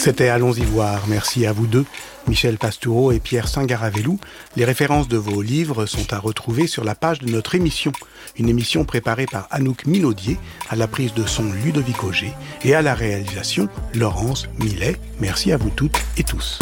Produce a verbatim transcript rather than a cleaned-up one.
C'était Allons-y voir. Merci à vous deux, Michel Pastoureau et Pierre Saint-Garavelou. Les références de vos livres sont à retrouver sur la page de notre émission. Une émission préparée par Anouk Minaudier, à la prise de son Ludovic Auger et à la réalisation Laurence Millet. Merci à vous toutes et tous.